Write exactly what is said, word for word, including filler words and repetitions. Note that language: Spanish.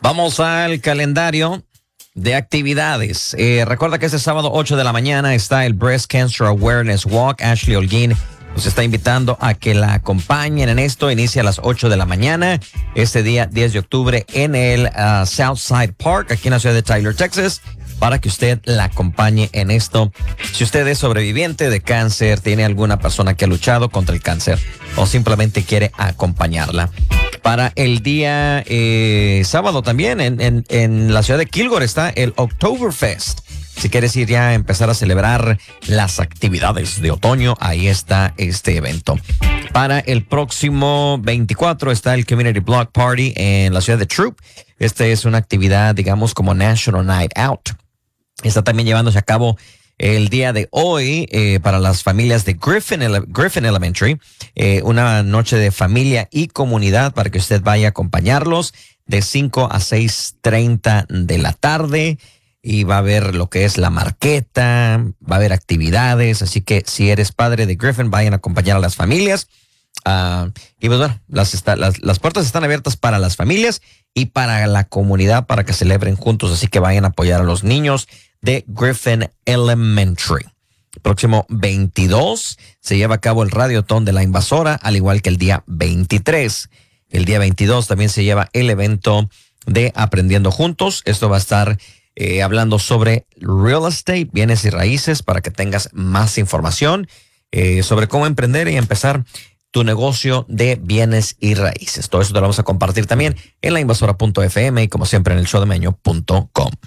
Vamos al calendario de actividades. Eh, recuerda que este sábado ocho de la mañana está el Breast Cancer Awareness Walk. Ashley Holguín nos está invitando a que la acompañen en esto. Inicia a las ocho de la mañana, este día diez de octubre en el uh, Southside Park, aquí en la ciudad de Tyler, Texas, para que usted la acompañe en esto. Si usted es sobreviviente de cáncer, tiene alguna persona que ha luchado contra el cáncer o simplemente quiere acompañarla. Para el día eh, sábado también en, en, en la ciudad de Kilgore está el Oktoberfest. Si quieres ir ya a empezar a celebrar las actividades de otoño, ahí está este evento. Para el próximo veinticuatro está el Community Block Party en la ciudad de Troop. Esta es una actividad, digamos, como National Night Out. Está también llevándose a cabo el día de hoy eh, para las familias de Griffin, Ele- Griffin Elementary. Eh, una noche de familia y comunidad para que usted vaya a acompañarlos de cinco a seis treinta de la tarde. Y va a haber lo que es la marqueta, va a haber actividades. Así que si eres padre de Griffin, vayan a acompañar a las familias. Uh, y pues bueno, las, está, las, las puertas están abiertas para las familias y para la comunidad para que celebren juntos. Así que vayan a apoyar a los niños de Griffin Elementary. El próximo veintidós se lleva a cabo el Radiotón de la Invasora, al igual que el día veintitrés. El día veintidós también se lleva el evento de Aprendiendo Juntos. Esto va a estar eh, hablando sobre real estate, bienes y raíces, para que tengas más información eh, sobre cómo emprender y empezar tu negocio de bienes y raíces. Todo eso te lo vamos a compartir también en la invasora punto f m y como siempre en el show de meño punto com.